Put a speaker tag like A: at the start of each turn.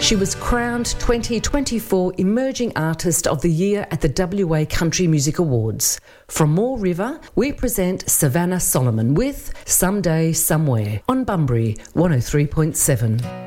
A: She was crowned 2024 Emerging Artist of the Year at the WA Country Music Awards. From Moore River, we present Savannah Solomon with Someday Somewhere on Bunbury 103.7.